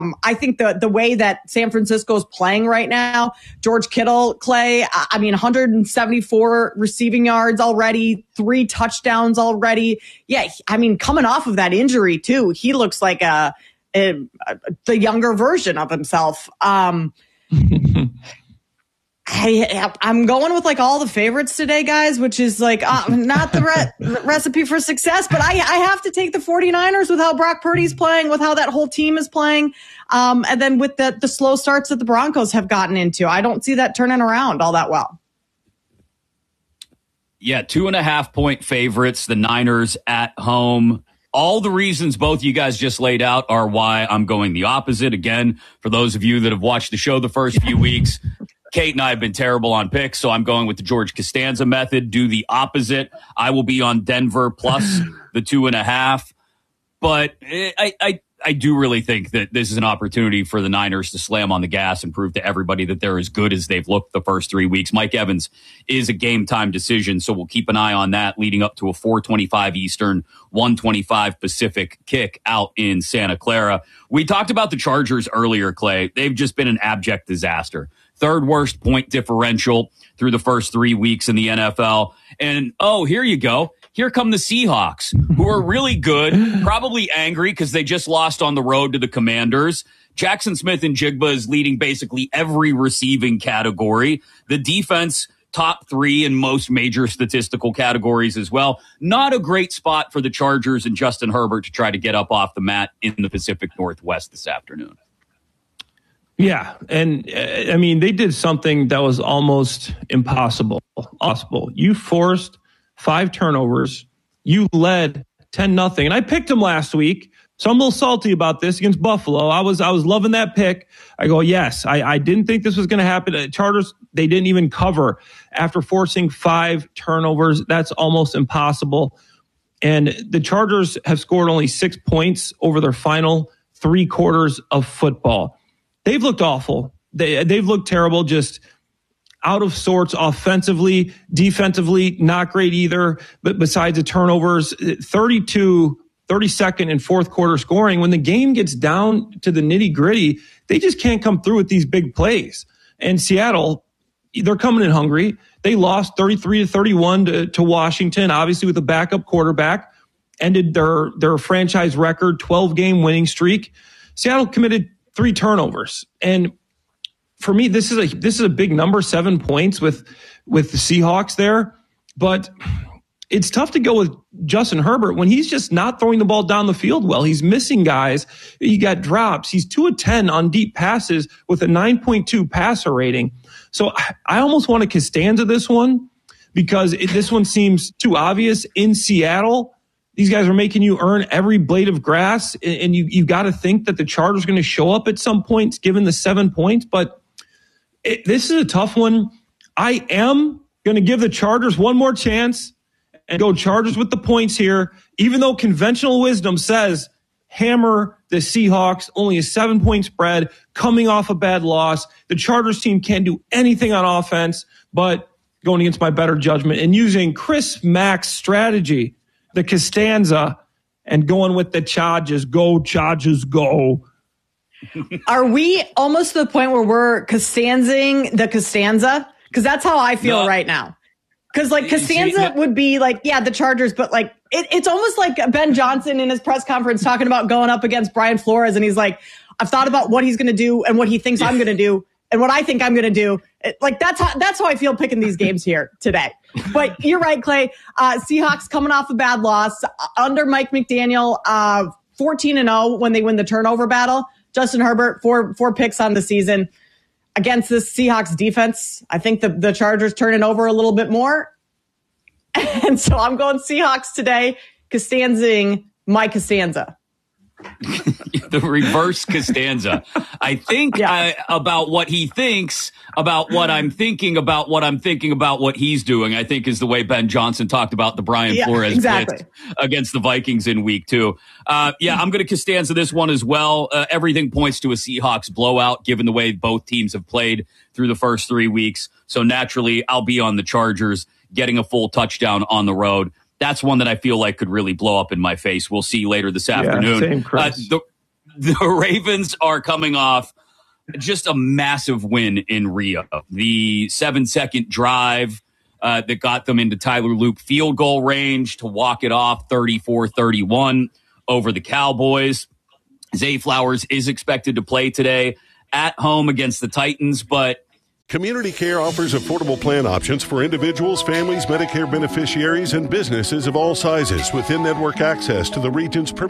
I think the way that San Francisco is playing right now, George Kittle, Clay, 174 receiving yards already, 3 touchdowns already. Yeah, coming off of that injury too, he looks like the younger version of himself. I'm going with all the favorites today, guys, which is not the recipe for success, but I have to take the 49ers with how Brock Purdy's playing, with how that whole team is playing. And then with the slow starts that the Broncos have gotten into, I don't see that turning around all that well. Yeah, 2.5-point favorites, the Niners at home. All the reasons both you guys just laid out are why I'm going the opposite. Again, for those of you that have watched the show the first few weeks, Kate and I have been terrible on picks, so I'm going with the George Costanza method. Do the opposite. I will be on Denver plus the 2.5. But I do really think that this is an opportunity for the Niners to slam on the gas and prove to everybody that they're as good as they've looked the first 3 weeks. Mike Evans is a game-time decision, so we'll keep an eye on that leading up to a 4:25 Eastern, 1:25 Pacific kick out in Santa Clara. We talked about the Chargers earlier, Clay. They've just been an abject disaster. 3rd worst point differential through the first 3 weeks in the NFL. And, here you go. Here come the Seahawks, who are really good, probably angry because they just lost on the road to the Commanders. Jackson Smith-Njigba is leading basically every receiving category. The defense, top 3 in most major statistical categories as well. Not a great spot for the Chargers and Justin Herbert to try to get up off the mat in the Pacific Northwest this afternoon. Yeah, and they did something that was almost impossible. You forced 5 turnovers. You led 10-0, and I picked them last week, so I'm a little salty about this against Buffalo. I was loving that pick. I go, yes, I didn't think this was going to happen. Chargers, they didn't even cover after forcing 5 turnovers. That's almost impossible. And the Chargers have scored only 6 points over their final 3 quarters of football. They've looked awful. They've looked terrible, just out of sorts offensively, defensively, not great either. But besides the turnovers, 32nd and 4th quarter scoring, when the game gets down to the nitty gritty, they just can't come through with these big plays. And Seattle, they're coming in hungry. They lost 33-31 to Washington, obviously with a backup quarterback, ended their franchise record 12-game winning streak. Seattle committed 3 turnovers. And for me, this is a big number, 7 points with the Seahawks there. But it's tough to go with Justin Herbert when he's just not throwing the ball down the field well. He's missing guys. He got drops. He's 2 of 10 on deep passes with a 9.2 passer rating. So I almost want to Costanza this one because this one seems too obvious in Seattle. These guys are making you earn every blade of grass, and you got to think that the Chargers are going to show up at some points given the 7 points. But this is a tough one. I am going to give the Chargers one more chance and go Chargers with the points here, even though conventional wisdom says hammer the Seahawks, only a 7-point spread, coming off a bad loss. The Chargers team can't do anything on offense, but going against my better judgment and using Chris Mack's strategy, the Costanza, and going with the Chargers. Go, Chargers, go. Are we almost to the point where we're Costanzing the Costanza? Because that's how I feel right now. Because Costanza would be the Chargers, but it's almost like Ben Johnson in his press conference talking about going up against Brian Flores, and he's like, I've thought about what he's going to do and what he thinks I'm going to do and what I think I'm going to do. That's how I feel picking these games here today. But you're right, Clay. Seahawks coming off a bad loss under Mike McDaniel, 14-0 when they win the turnover battle. Justin Herbert, four picks on the season. Against this Seahawks defense, I think the Chargers turning over a little bit more. And so I'm going Seahawks today, Costanzing my Costanza. The reverse Costanza. I think about what he thinks, about what I'm thinking, about what I'm thinking about what he's doing, I think is the way Ben Johnson talked about the Brian Flores blitz against the Vikings in week 2. I'm going to Costanza this one as well. Everything points to a Seahawks blowout given the way both teams have played through the first 3 weeks. So naturally, I'll be on the Chargers getting a full touchdown on the road. That's one that I feel like could really blow up in my face. We'll see later this afternoon. Same, Chris. the Ravens are coming off just a massive win in Rio. The 7-second drive that got them into Tyler Loop field goal range to walk it off 34-31 over the Cowboys. Zay Flowers is expected to play today at home against the Titans, but Community Care offers affordable plan options for individuals, families, Medicare beneficiaries, and businesses of all sizes with in-network access to the region's premier